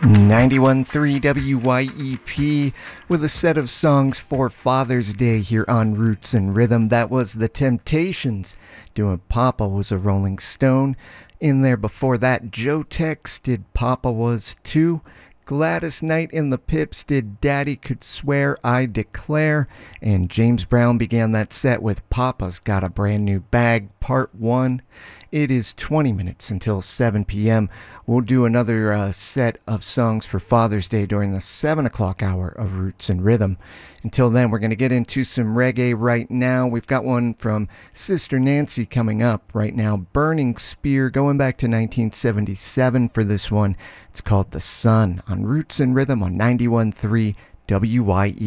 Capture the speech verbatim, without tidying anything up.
ninety-one point three W Y E P with a set of songs for Father's Day here on Roots and Rhythm. That was The Temptations doing Papa Was a Rolling Stone. In there before that, Joe Tex did Papa Was Too. Gladys Knight and the Pips did Daddy Could Swear I Declare. And James Brown began that set with Papa's Got a Brand New Bag, Part one. It is twenty minutes until seven p.m. We'll do another uh, set of songs for Father's Day during the seven o'clock hour of Roots and Rhythm. Until then, we're going to get into some reggae right now. We've got one from Sister Nancy coming up right now. Burning Spear, going back to nineteen seventy-seven for this one. It's called The Sun on Roots and Rhythm on ninety-one point three W Y E.